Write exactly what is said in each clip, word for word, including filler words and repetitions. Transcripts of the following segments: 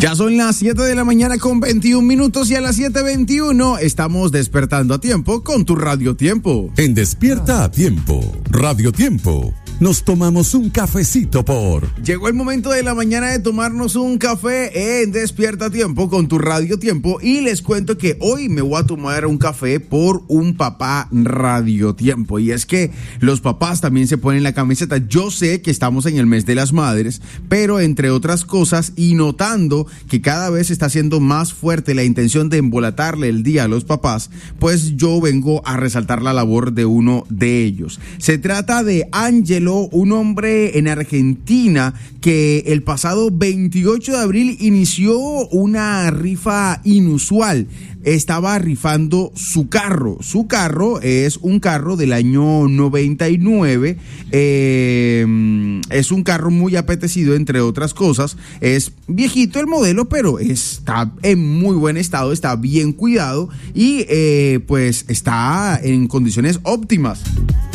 Ya son las siete de la mañana con veintiún minutos y a las siete veintiuno estamos despertando a tiempo con tu Radio Tiempo. En Despierta a Tiempo, Radio Tiempo, nos tomamos un cafecito por... Llegó el momento de la mañana de tomarnos un café en Despierta a Tiempo con tu Radio Tiempo y les cuento que hoy me voy a tomar un café por un papá Radio Tiempo. Y es que los papás también se ponen la camiseta. Yo sé que estamos en el mes de las madres, pero entre otras cosas y notando que cada vez está siendo más fuerte la intención de embolatarle el día a los papás, pues yo vengo a resaltar la labor de uno de ellos. Se trata de Ángelo, un hombre en Argentina que el pasado veintiocho de abril inició una rifa inusual. Estaba rifando su carro. Su carro es un carro del año noventa y nueve. Eh, es un carro muy apetecido, entre otras cosas. Es viejito el modelo, pero está en muy buen estado, está bien cuidado y eh, pues está en condiciones óptimas.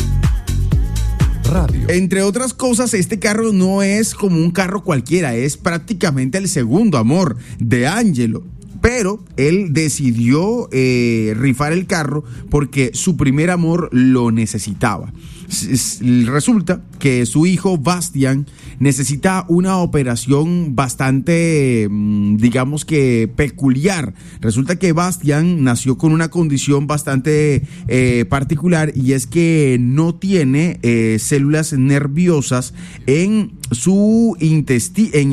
Radio. Entre otras cosas, este carro no es como un carro cualquiera, es prácticamente el segundo amor de Ángelo. Pero él decidió eh, rifar el carro porque su primer amor lo necesitaba. Resulta que su hijo Bastian necesita una operación bastante, digamos que peculiar. Resulta que Bastian nació con una condición bastante eh, particular y es que no tiene eh, células nerviosas en su intestino.